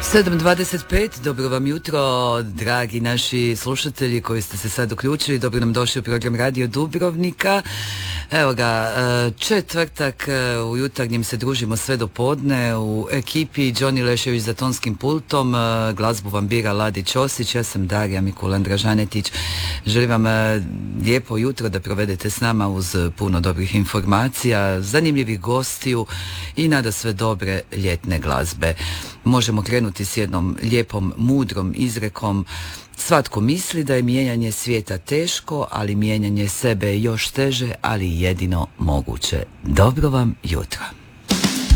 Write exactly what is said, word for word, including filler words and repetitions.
sedam dvadeset pet, dobro vam jutro, dragi naši slušatelji koji ste se sad uključili, dobro nam došli u program Radio Dubrovnika. Evo ga, četvrtak, u jutarnjim se družimo sve do podne, u ekipi Johnny Lešević za tonskim pultom, glazbu vam bira Ladi Ćosić, ja sam Darija Mikulan Dražanetić. Želim vam lijepo jutro da provedete s nama uz puno dobrih informacija, zanimljivih gostiju i nada sve dobre ljetne glazbe. Možemo krenuti s jednom lijepom, mudrom izrekom. Svatko misli da je mijenjanje svijeta teško, ali mijenjanje sebe je još teže, ali jedino moguće. Dobro vam jutro.